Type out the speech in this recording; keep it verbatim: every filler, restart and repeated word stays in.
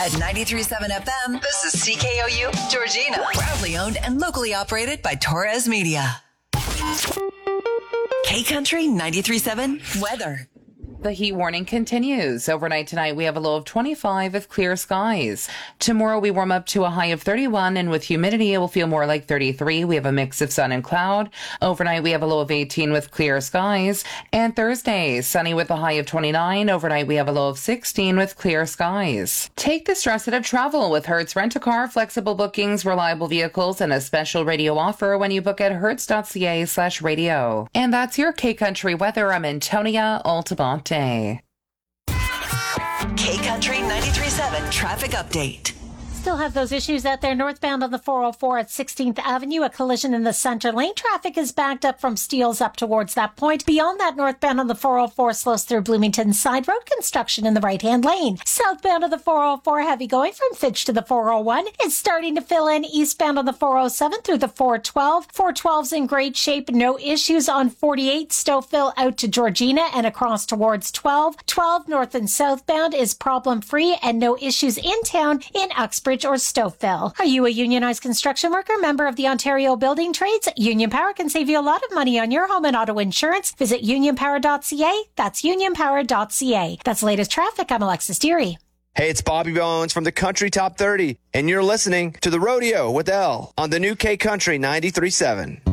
At ninety-three point seven F M, this is C K O U Georgina. Proudly owned and locally operated by Torres Media. K-Country ninety-three point seven weather. The heat warning continues. Overnight tonight, we have a low of twenty-five with clear skies. Tomorrow, we warm up to a high of thirty-one, and with humidity, it will feel more like thirty-three. We have a mix of sun and cloud. Overnight, we have a low of eighteen with clear skies. And Thursday, sunny with a high of twenty-nine. Overnight, we have a low of sixteen with clear skies. Take the stress out of travel with Hertz Rent-A-Car, flexible bookings, reliable vehicles, and a special radio offer when you book at hertz.ca slash radio. And that's your K-Country weather. I'm Antonia Altamonte. K-Country ninety-three point seven traffic update. Still have those issues out there northbound on the four oh four at sixteenth Avenue. A collision in the center lane. Traffic is backed up from Steeles up towards that point. Beyond that, northbound on the four oh four slows through Bloomington side. Road construction in the right-hand lane. Southbound on the four oh four, heavy going from Fitch to the four oh one. It's starting to fill in eastbound on the four oh seven through the four twelve. four twelve's in great shape. No issues on forty-eight. Stouffville out to Georgina and across towards twelve. twelve north and southbound is problem-free and no issues in town in Uxbridge or Stouffville. Are you a unionized construction worker, member of the Ontario Building Trades? Union Power can save you a lot of money on your home and auto insurance. Visit union power dot c a. That's union power dot c a. That's the latest traffic. I'm Alexis Deary. Hey, it's Bobby Bones from the Country Top thirty, and you're listening to The Rodeo with Elle on the new K-Country ninety-three point seven.